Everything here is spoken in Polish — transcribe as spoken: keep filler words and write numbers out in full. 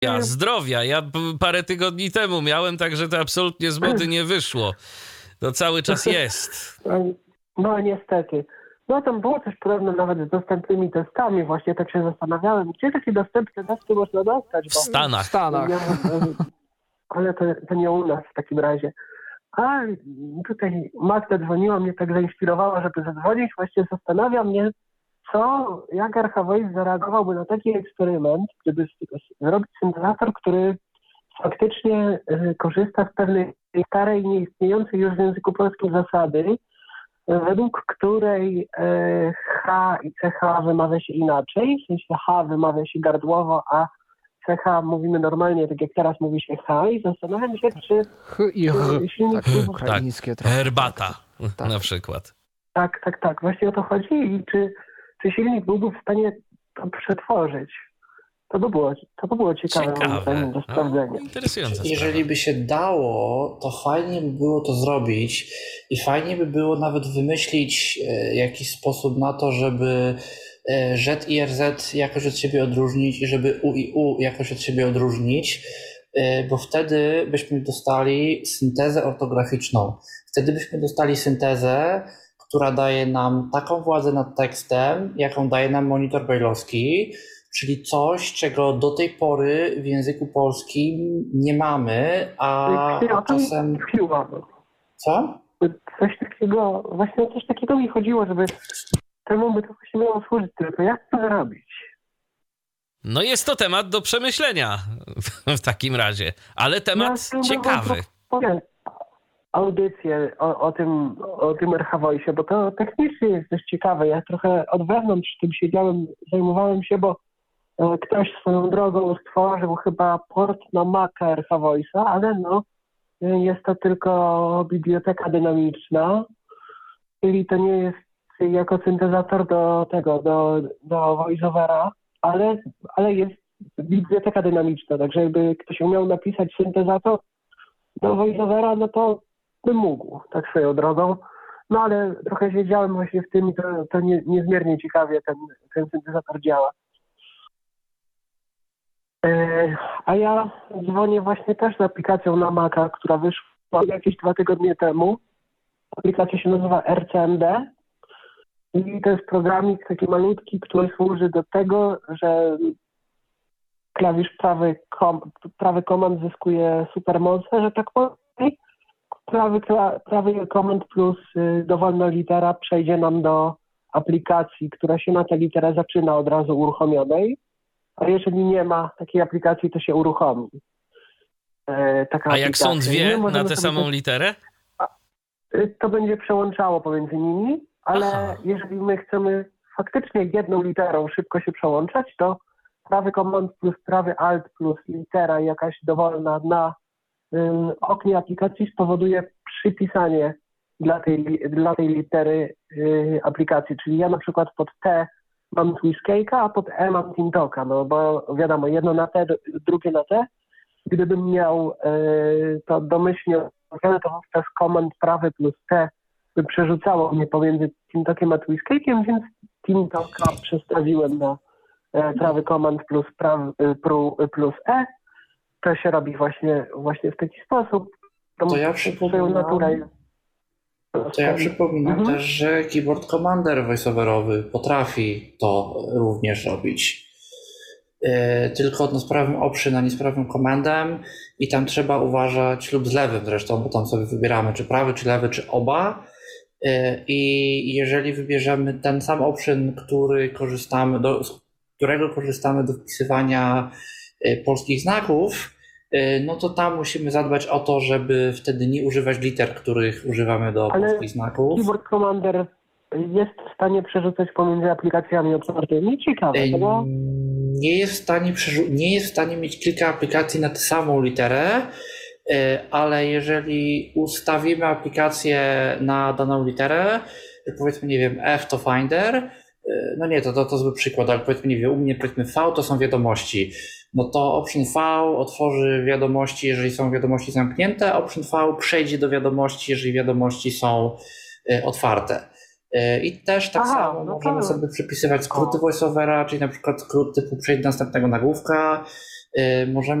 Ja, zdrowia. Ja p- parę tygodni temu miałem, także to absolutnie z mody nie wyszło. To cały czas jest. No niestety. No tam było coś podobne nawet z dostępnymi testami. Właśnie tak się zastanawiałem, gdzie takie dostępne testy można dostać. W Stanach. W Stanach. Ale to, to nie u nas w takim razie. A tutaj Magda dzwoniła, mnie tak zainspirowała, żeby zadzwonić. Właśnie zastanawia mnie, co, jak Archavoice zareagowałby na taki eksperyment, gdyby zrobić syntezator, który faktycznie y, korzysta z pewnej starej, nieistniejącej już w języku polskim zasady, y, według której y, H i C H wymawia się inaczej, w sensie H wymawia się gardłowo, a C H mówimy normalnie, tak jak teraz mówi się H, i zastanawiam się, czy H i H. silnik Tak, byłby... ukraińskie trochę. Herbata Tak. na przykład. Tak, tak, tak. Właśnie o to chodzi i czy, czy silnik byłby w stanie to przetworzyć. To by było, to by było ciekawe, moim zdaniem, Ciekawe. do sprawdzenia. No, interesująca Jeżeli sprawa. by się dało, to fajnie by było to zrobić i fajnie by było nawet wymyślić e, jakiś sposób na to, żeby e, Z i R Z jakoś od siebie odróżnić i żeby U i U jakoś od siebie odróżnić, e, bo wtedy byśmy dostali syntezę ortograficzną. Wtedy byśmy dostali syntezę, która daje nam taką władzę nad tekstem, jaką daje nam monitor braille'owski, czyli coś, czego do tej pory w języku polskim nie mamy, a, a czasem... Chwila. Co? Coś takiego, właśnie o coś takiego mi chodziło, żeby temu by to właśnie miało służyć, tylko jak to zrobić? No jest to temat do przemyślenia w takim razie, ale temat Ja ciekawy. Powiem audycję o, o tym, o tym Archavoice, bo to technicznie jest dość ciekawe. Ja trochę od wewnątrz tym siedziałem, zajmowałem się, bo e, ktoś swoją drogą stworzył chyba port na Maca Archavoice'a, ale no e, jest to tylko biblioteka dynamiczna, czyli to nie jest jako syntezator do tego, do, do VoiceOvera, ale, ale jest biblioteka dynamiczna, także jakby ktoś umiał napisać syntezator do VoiceOvera, no to by mógł, tak swoją drogą. No ale trochę siedziałem właśnie w tym i to, to nie, niezmiernie ciekawie ten, ten syntezator działa. E, a ja dzwonię właśnie też z aplikacją na Maca, która wyszła jakieś dwa tygodnie temu. Aplikacja się nazywa R C M D i to jest programik taki malutki, który służy do tego, że klawisz prawy, kom, prawy komand zyskuje supermoce, że tak powiem. Prawy, prawy komand plus y, dowolna litera przejdzie nam do aplikacji, która się na tę literę zaczyna od razu uruchomionej, a jeżeli nie ma takiej aplikacji, to się uruchomi. E, taka A jak aplikacja. są dwie na tę samą też, literę? y, to będzie przełączało pomiędzy nimi, ale Aha. jeżeli my chcemy faktycznie jedną literą szybko się przełączać, to prawy komand plus prawy alt plus litera jakaś dowolna na um, oknie aplikacji spowoduje przypisanie dla tej, dla tej litery y, aplikacji. Czyli ja na przykład pod T mam Twiscake'a, a pod E mam Tintoka, no bo wiadomo, jedno na T, drugie na T. Gdybym miał y, to domyślnie, to wówczas komand prawy plus T by przerzucało mnie pomiędzy Tintokiem a Twiscake'iem, więc Tintoka przestawiłem na prawy komand plus prawy plus E. To się robi właśnie, właśnie w taki sposób. To, to ja przypominam, naturę. To ja przypominam mhm. też, że keyboard commander voiceoverowy potrafi to również robić. Yy, tylko z prawym option, a nie z prawym commandem i tam trzeba uważać, lub z lewym zresztą, bo tam sobie wybieramy czy prawy, czy lewy, czy oba. Yy, I jeżeli wybierzemy ten sam option, który korzystamy do którego korzystamy do wpisywania polskich znaków, no to tam musimy zadbać o to, żeby wtedy nie używać liter, których używamy do Ale polskich znaków. Keyboard Commander jest w stanie przerzucać pomiędzy aplikacjami otwartymi? Ciekawe, bo... Nie jest w stanie przerzu- nie jest w stanie mieć kilka aplikacji na tę samą literę, ale jeżeli ustawimy aplikację na daną literę, powiedzmy, nie wiem, F to Finder, no nie, to, to, to zły przykład, ale powiedzmy, nie wiem, u mnie powiedzmy V to są wiadomości. No to option V otworzy wiadomości, jeżeli są wiadomości zamknięte, option V przejdzie do wiadomości, jeżeli wiadomości są y, otwarte. Y, I też tak Aha, samo no możemy to... sobie przypisywać skróty voiceovera, czyli na przykład skrót typu przejdź do następnego nagłówka, możemy